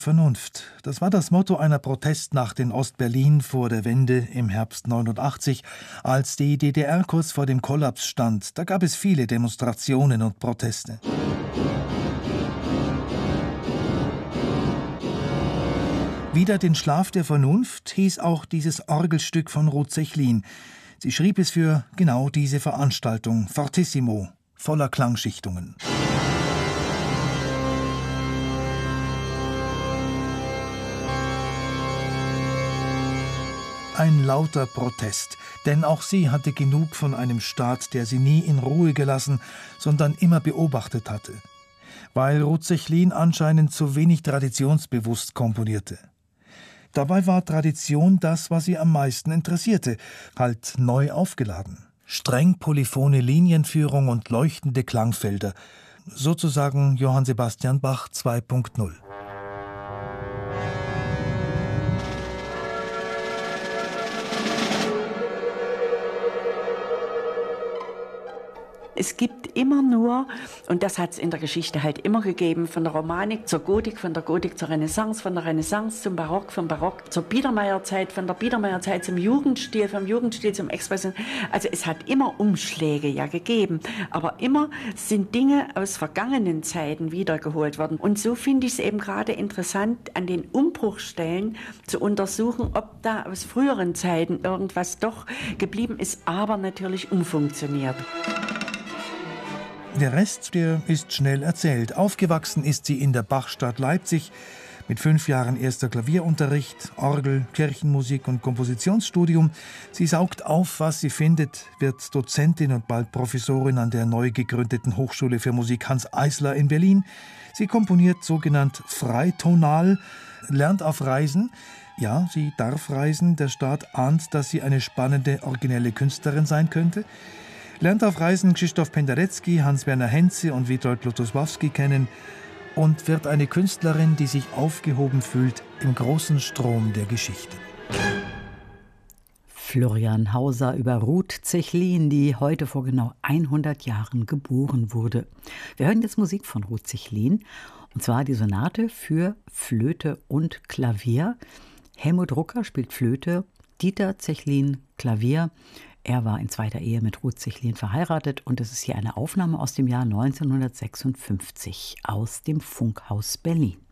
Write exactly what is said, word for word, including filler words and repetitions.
Vernunft. Das war das Motto einer Protestnacht in Ostberlin vor der Wende im Herbst neunundachtzig, als die D D R kurz vor dem Kollaps stand. Da gab es viele Demonstrationen und Proteste. Wieder den Schlaf der Vernunft hieß auch dieses Orgelstück von Ruth Sechlin. Sie schrieb es für genau diese Veranstaltung, Fortissimo, voller Klangschichtungen. Ein lauter Protest, denn auch sie hatte genug von einem Staat, der sie nie in Ruhe gelassen, sondern immer beobachtet hatte. Weil Ruth Sechlin anscheinend zu wenig traditionsbewusst komponierte. Dabei war Tradition das, was sie am meisten interessierte, halt neu aufgeladen. Streng polyphone Linienführung und leuchtende Klangfelder, sozusagen Johann Sebastian Bach zwei Punkt null. Es gibt immer nur, und das hat es in der Geschichte halt immer gegeben, von der Romanik zur Gotik, von der Gotik zur Renaissance, von der Renaissance zum Barock, vom Barock zur Biedermeierzeit, von der Biedermeierzeit zum Jugendstil, vom Jugendstil zum Expression. Also es hat immer Umschläge ja gegeben, aber immer sind Dinge aus vergangenen Zeiten wiedergeholt worden. Und so finde ich es eben gerade interessant, an den Umbruchstellen zu untersuchen, ob da aus früheren Zeiten irgendwas doch geblieben ist, aber natürlich umfunktioniert. Der Rest, der ist schnell erzählt. Aufgewachsen ist sie in der Bachstadt Leipzig, mit fünf Jahren erster Klavierunterricht, Orgel, Kirchenmusik und Kompositionsstudium. Sie saugt auf, was sie findet, wird Dozentin und bald Professorin an der neu gegründeten Hochschule für Musik Hans Eisler in Berlin. Sie komponiert sogenannt freitonal, lernt auf Reisen. Ja, sie darf reisen. Der Staat ahnt, dass sie eine spannende, originelle Künstlerin sein könnte. Lernt auf Reisen Krzysztof Penderecki, Hans-Werner Henze und Witold Lutosławski kennen und wird eine Künstlerin, die sich aufgehoben fühlt im großen Strom der Geschichte. Florian Hauser über Ruth Sechlin, die heute vor genau hundert Jahren geboren wurde. Wir hören jetzt Musik von Ruth Sechlin, und zwar die Sonate für Flöte und Klavier. Helmut Rucker spielt Flöte, Dieter Sechlin Klavier. Er war in zweiter Ehe mit Ruth Sechlin verheiratet, und es ist hier eine Aufnahme aus dem Jahr neunzehnhundertsechsundfünfzig aus dem Funkhaus Berlin.